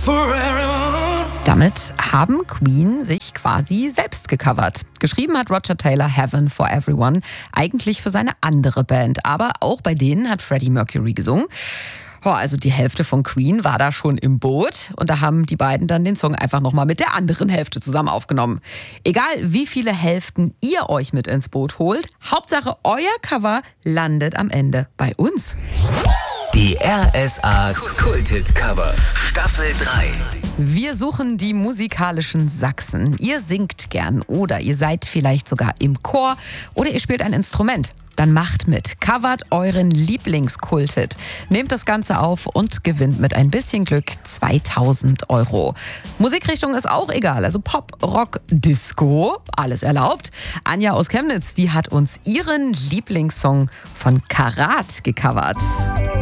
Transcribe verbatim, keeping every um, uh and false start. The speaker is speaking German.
Damit haben Queen sich quasi selbst gecovert. Geschrieben hat Roger Taylor Heaven for Everyone, eigentlich für seine andere Band. Aber auch bei denen hat Freddie Mercury gesungen. Oh, also die Hälfte von Queen war da schon im Boot und da haben die beiden dann den Song einfach nochmal mit der anderen Hälfte zusammen aufgenommen. Egal wie viele Hälften ihr euch mit ins Boot holt, Hauptsache euer Cover landet am Ende bei uns. Die R S A Kulthit Cover Staffel drei. Wir suchen die musikalischen Sachsen. Ihr singt gern oder ihr seid vielleicht sogar im Chor oder ihr spielt ein Instrument. Dann macht mit, covert euren Lieblingskulthit. Nehmt das Ganze auf und gewinnt mit ein bisschen Glück zweitausend Euro. Musikrichtung ist auch egal, also Pop, Rock, Disco, alles erlaubt. Anja aus Chemnitz, die hat uns ihren Lieblingssong von Karat gecovert.